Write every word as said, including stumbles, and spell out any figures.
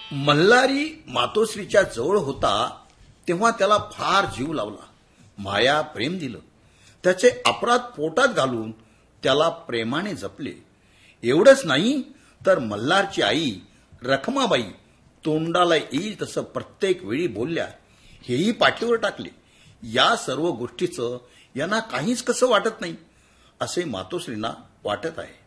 मल्हारी मातोश्रीच्या जवळ होता तेव्हा त्याला फार जीव लावला, माया प्रेम दिलं, त्याचे अपराध पोटात घालून त्याला प्रेमाने जपले. एवढंच नाही तर मल्हारची आई रखमाबाई तोंडाला येईल तसं प्रत्येक वेळी बोलल्या, हेही पाठीवर टाकले. या सर्व गोष्टीचं यांना काहीच कसं वाटत नाही असे मातोश्रींना वाटत आहे.